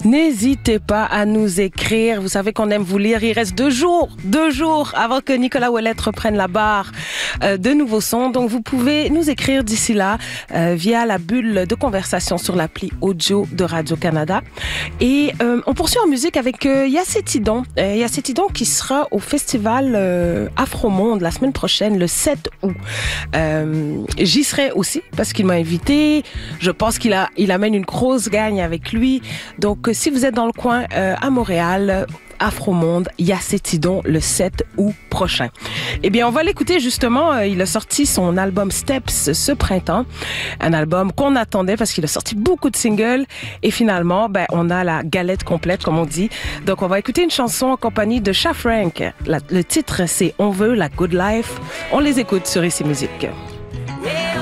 N'hésitez pas à nous écrire. Vous savez qu'on aime vous lire. Il reste 2 jours avant que Nicolas Ouellette reprenne la barre de nouveaux sons. Donc, vous pouvez nous écrire d'ici là via la bulle de conversation sur l'appli audio de Radio-Canada. Et on poursuit en musique avec Yacetidon. Yacetidon qui sera au festival Afromonde la semaine prochaine, le 7 août. J'y serai aussi parce qu'il m'a invité. Je pense qu'il amène une grosse gagne avec lui. Donc, si vous êtes dans le coin à Montréal, Afromonde, Yacetidon le 7 août prochain. Eh bien, on va l'écouter justement. Il a sorti son album Steps ce printemps. Un album qu'on attendait parce qu'il a sorti beaucoup de singles. Et finalement, on a la galette complète, comme on dit. Donc, on va écouter une chanson en compagnie de Cha Frank. Le titre, c'est On veut la good life. On les écoute sur Ici Musique.